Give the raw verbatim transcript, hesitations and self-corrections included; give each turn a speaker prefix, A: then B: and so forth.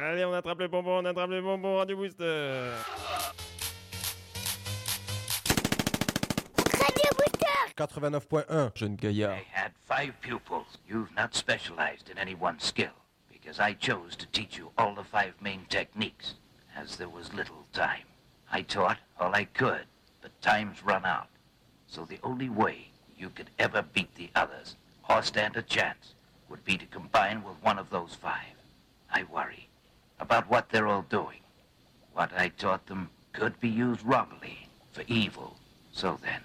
A: Allez, on attrape le bonbon, on attrape le bonbon, Radio Booster.
B: Radio Booster
C: quatre-vingt-neuf point un, jeune gaillard.
D: I had five pupils. You've not specialized in any one skill, because I chose to teach you all the five main techniques, as there was little time. I taught all I could, but time's run out. So the only way you could ever beat the others, or stand a chance, would be to combine with one of those five. I worry about what they're all doing. What I taught them could be used wrongly, for evil. So then,